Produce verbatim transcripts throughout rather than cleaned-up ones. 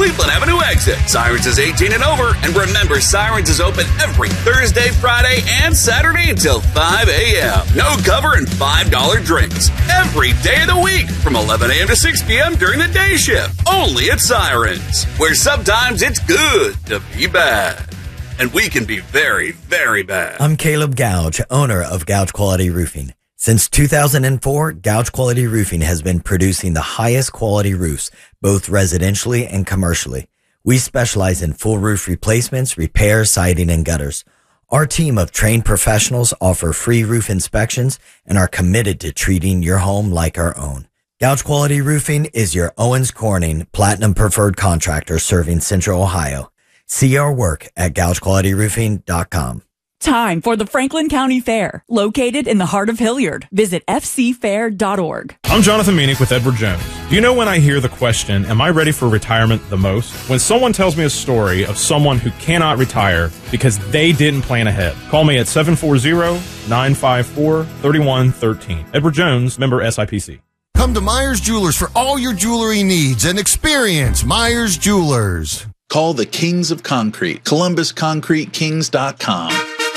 Cleveland Avenue exit. Sirens is eighteen and over, and remember, Sirens is open every Thursday, Friday, and Saturday until five a.m. No cover and five dollars drinks every day of the week from eleven a.m. to six p.m. during the day shift. Only at Sirens, where sometimes it's good to be bad. And we can be very, very bad. I'm Caleb Gouge, owner of Gouge Quality Roofing. Since two thousand four, Gouge Quality Roofing has been producing the highest quality roofs, both residentially and commercially. We specialize in full roof replacements, repairs, siding, and gutters. Our team of trained professionals offer free roof inspections and are committed to treating your home like our own. Gouge Quality Roofing is your Owens Corning Platinum Preferred Contractor serving Central Ohio. See our work at gouge quality roofing dot com. Time for the Franklin County Fair, located in the heart of Hilliard. Visit f c fair dot org. I'm Jonathan Meanick with Edward Jones. Do you know when I hear the question, am I ready for retirement the most? When someone tells me a story of someone who cannot retire because they didn't plan ahead. Call me at seven four zero, nine five four, three one one three. Edward Jones, member S I P C. Come to Myers Jewelers for all your jewelry needs and experience Myers Jewelers. Call the Kings of Concrete, Columbus Concrete Kings dot com.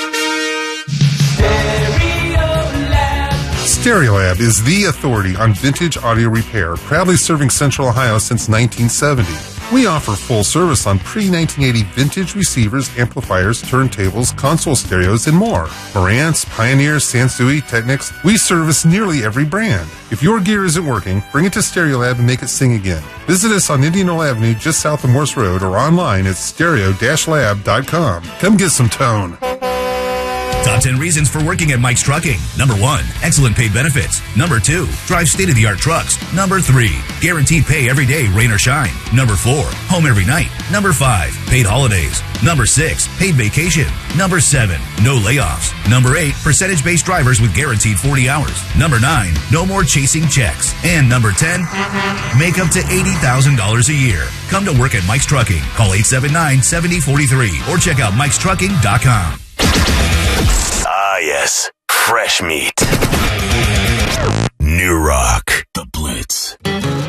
Stereolab is the authority on vintage audio repair, proudly serving Central Ohio since nineteen seventy. We offer full service on pre nineteen eighty vintage receivers, amplifiers, turntables, console stereos, and more. Marantz, Pioneer, Sansui, Technics, we service nearly every brand. If your gear isn't working, bring it to Stereolab and make it sing again. Visit us on Indianola Avenue just south of Morse Road or online at stereo dash lab dot com. Come get some tone. Top ten reasons for working at Mike's Trucking. Number one, excellent paid benefits. Number two, drive state-of-the-art trucks. Number three, guaranteed pay every day, rain or shine. Number four, home every night. Number five, paid holidays. Number six, paid vacation. Number seven, no layoffs. Number eight, percentage-based drivers with guaranteed forty hours. Number nine, no more chasing checks. And number ten, make up to eighty thousand dollars a year. Come to work at Mike's Trucking. Call eight seven nine, seven zero four three or check out mikes trucking dot com. Ah, yes. Fresh meat.